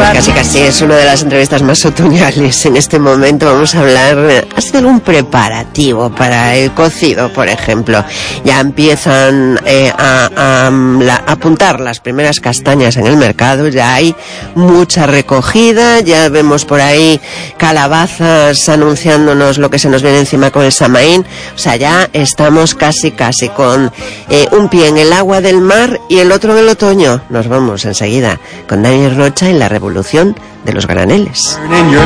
Casi es una de las entrevistas más otoñales. En este momento vamos a hablar, hacer un preparativo para el cocido, por ejemplo. Ya empiezan a apuntar las primeras castañas en el mercado, ya hay mucha recogida, ya vemos por ahí calabazas anunciándonos lo que se nos viene encima con el Samaín. O sea, ya estamos casi con un pie en el agua del mar y el otro en el otoño. Nos vamos enseguida con Dani Rocha en la revolución de los graneles.